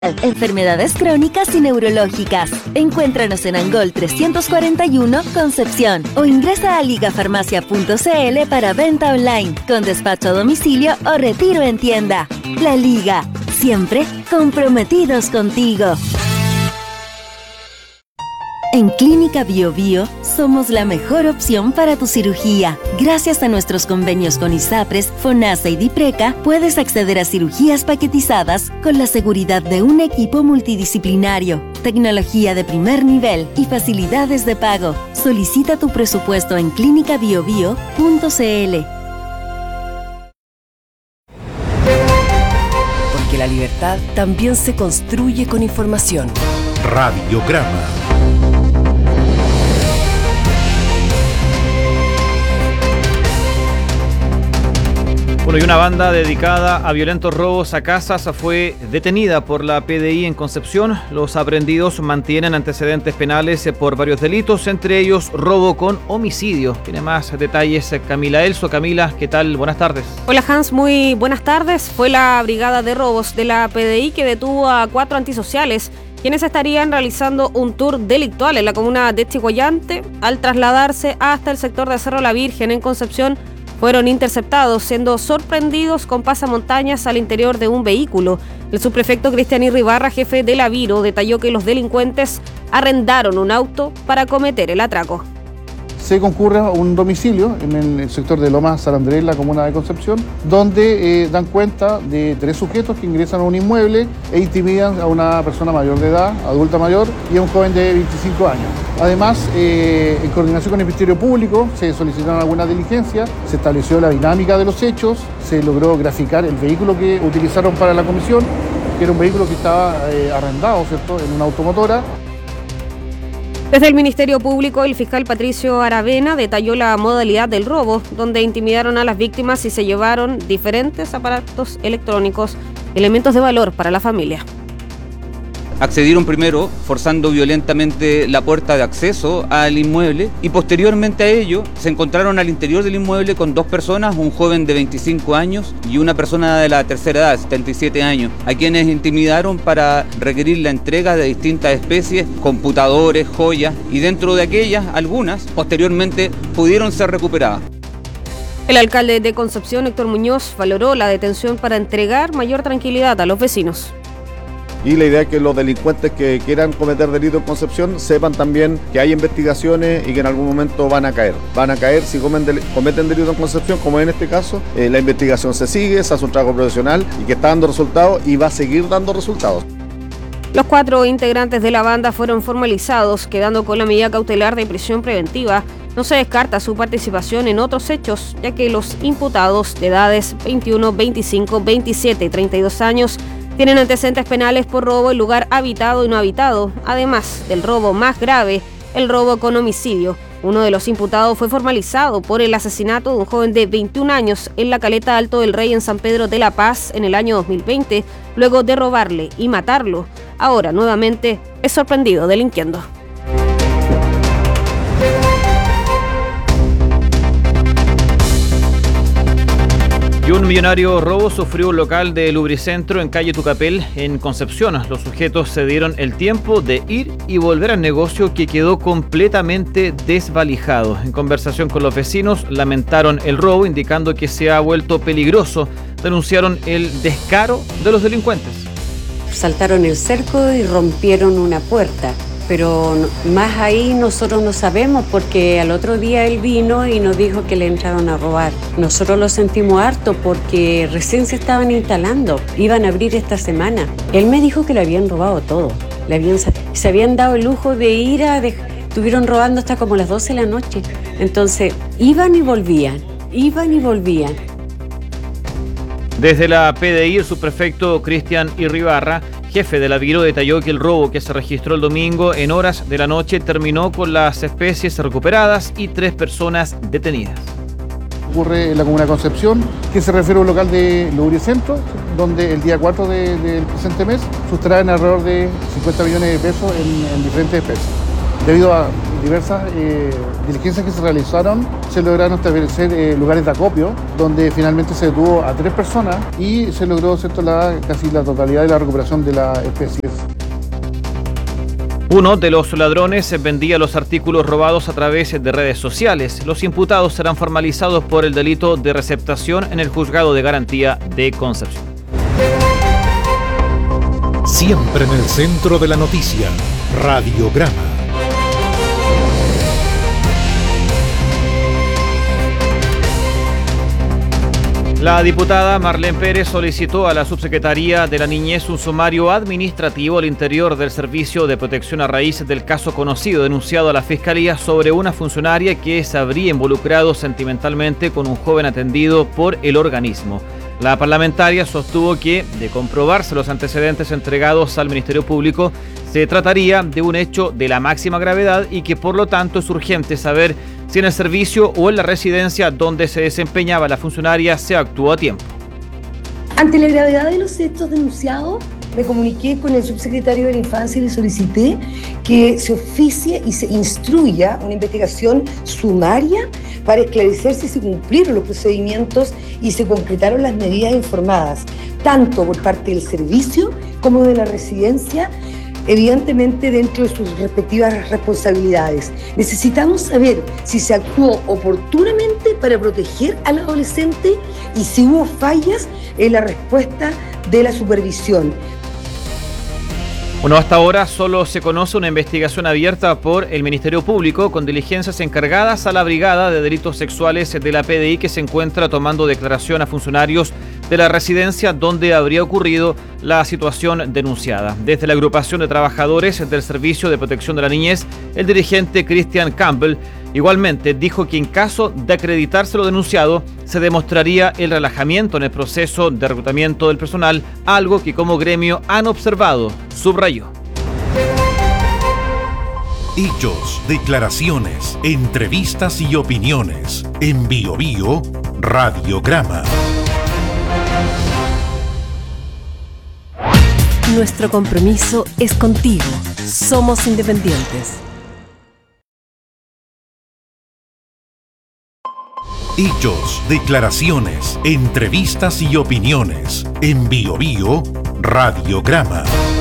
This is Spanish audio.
Enfermedades crónicas y neurológicas. Encuéntranos en Angol 341, Concepción, o ingresa a ligafarmacia.cl para venta online, con despacho a domicilio o retiro en tienda. La Liga, siempre comprometidos contigo. En Clínica Bio Bio somos la mejor opción para tu cirugía. Gracias a nuestros convenios con ISAPRES, FONASA y DIPRECA, puedes acceder a cirugías paquetizadas con la seguridad de un equipo multidisciplinario, tecnología de primer nivel y facilidades de pago. Solicita tu presupuesto en clinicabiobio.cl. Porque la libertad también se construye con información. Radiograma. Bueno, y una banda dedicada a violentos robos a casas fue detenida por la PDI en Concepción. Los aprehendidos mantienen antecedentes penales por varios delitos, entre ellos robo con homicidio. Tiene más detalles Camila Elso. Camila, ¿qué tal? Buenas tardes. Hola Hans, muy buenas tardes. Fue la Brigada de Robos de la PDI que detuvo a 4 antisociales, quienes estarían realizando un tour delictual en la comuna de Chihuayante. Al trasladarse hasta el sector de Cerro La Virgen en Concepción, fueron interceptados, siendo sorprendidos con pasamontañas al interior de un vehículo. El subprefecto Cristian Irribarra, jefe de la Viro, detalló que los delincuentes arrendaron un auto para cometer el atraco. Se concurre a un domicilio en el sector de Lomas San Andrés, la comuna de Concepción, donde dan cuenta de 3 sujetos que ingresan a un inmueble e intimidan a una persona mayor de edad, adulta mayor, y a un joven de 25 años. Además, en coordinación con el Ministerio Público, se solicitaron algunas diligencias, se estableció la dinámica de los hechos, se logró graficar el vehículo que utilizaron para la comisión, que era un vehículo que estaba arrendado, ¿cierto?, en una automotora. Desde el Ministerio Público, el fiscal Patricio Aravena detalló la modalidad del robo, donde intimidaron a las víctimas y se llevaron diferentes aparatos electrónicos, elementos de valor para la familia. Accedieron primero forzando violentamente la puerta de acceso al inmueble y posteriormente a ello se encontraron al interior del inmueble con 2 personas, un joven de 25 años y una persona de la tercera edad, 77 años, a quienes intimidaron para requerir la entrega de distintas especies, computadores, joyas, y dentro de aquellas, algunas posteriormente pudieron ser recuperadas. El alcalde de Concepción, Héctor Muñoz, valoró la detención para entregar mayor tranquilidad a los vecinos. Y la idea es que los delincuentes que quieran cometer delitos en Concepción sepan también que hay investigaciones y que en algún momento van a caer. Van a caer si cometen delitos en Concepción, como en este caso. La investigación se sigue, se hace un trabajo profesional y que está dando resultados y va a seguir dando resultados. Los 4 integrantes de la banda fueron formalizados, quedando con la medida cautelar de prisión preventiva. No se descarta su participación en otros hechos, ya que los imputados de edades 21, 25, 27 y 32 años tienen antecedentes penales por robo en lugar habitado y no habitado, además del robo más grave, el robo con homicidio. Uno de los imputados fue formalizado por el asesinato de un joven de 21 años en la Caleta Alto del Rey en San Pedro de la Paz en el año 2020, luego de robarle y matarlo. Ahora nuevamente es sorprendido delinquiendo. Y un millonario robo sufrió un local de Lubricentro en calle Tucapel, en Concepción. Los sujetos se dieron el tiempo de ir y volver al negocio, que quedó completamente desvalijado. En conversación con los vecinos, lamentaron el robo, indicando que se ha vuelto peligroso. Denunciaron el descaro de los delincuentes. Saltaron el cerco y rompieron una puerta. Pero más ahí nosotros no sabemos, porque al otro día él vino y nos dijo que le entraron a robar. Nosotros lo sentimos harto porque recién se estaban instalando, iban a abrir esta semana. Él me dijo que le habían robado todo, se habían dado el lujo de ir estuvieron robando hasta como las 12 de la noche. Entonces iban y volvían. Desde la PDI, el subprefecto Cristian Irribarra, jefe de la Viro, detalló que el robo que se registró el domingo en horas de la noche terminó con las especies recuperadas y 3 personas detenidas. Ocurre en la comuna de Concepción, que se refiere a un local de Lubricentro, donde el día 4 del presente mes sustraen alrededor de 50 millones de pesos en diferentes especies. Debido a diversas diligencias que se realizaron, se lograron establecer lugares de acopio, donde finalmente se detuvo a 3 personas y se logró, ¿cierto?, casi la totalidad de la recuperación de las especies. Uno de los ladrones vendía los artículos robados a través de redes sociales. Los imputados serán formalizados por el delito de receptación en el Juzgado de Garantía de Concepción. Siempre en el centro de la noticia, Radiograma. La diputada Marlene Pérez solicitó a la Subsecretaría de la Niñez un sumario administrativo al interior del Servicio de Protección a raíz del caso conocido denunciado a la Fiscalía sobre una funcionaria que se habría involucrado sentimentalmente con un joven atendido por el organismo. La parlamentaria sostuvo que, de comprobarse los antecedentes entregados al Ministerio Público, se trataría de un hecho de la máxima gravedad y que por lo tanto es urgente saber si en el servicio o en la residencia donde se desempeñaba la funcionaria se actuó a tiempo. Ante la gravedad de los hechos denunciados, me comuniqué con el subsecretario de la Infancia y le solicité que se oficie y se instruya una investigación sumaria para esclarecer si se cumplieron los procedimientos y se concretaron las medidas informadas, tanto por parte del servicio como de la residencia, evidentemente dentro de sus respectivas responsabilidades. Necesitamos saber si se actuó oportunamente para proteger al adolescente y si hubo fallas en la respuesta de la supervisión. Bueno, hasta ahora solo se conoce una investigación abierta por el Ministerio Público con diligencias encargadas a la Brigada de Delitos Sexuales de la PDI que se encuentra tomando declaración a funcionarios de la residencia donde habría ocurrido la situación denunciada. Desde la agrupación de trabajadores del Servicio de Protección de la Niñez, el dirigente Christian Campbell igualmente dijo que en caso de acreditarse lo denunciado, se demostraría el relajamiento en el proceso de reclutamiento del personal, algo que como gremio han observado, subrayó. Hechos, declaraciones, entrevistas y opiniones. En BioBio, Radiograma. Nuestro compromiso es contigo. Somos independientes. Hechos, declaraciones, entrevistas y opiniones. En BioBio, Radiograma.